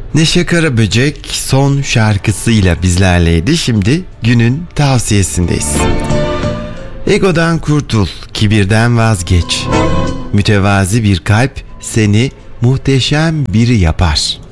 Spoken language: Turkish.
Neşe Karaböcek son şarkısıyla bizlerleydi. Şimdi günün tavsiyesindeyiz. Egodan kurtul, kibirden vazgeç. Mütevazi bir kalp seni muhteşem biri yapar.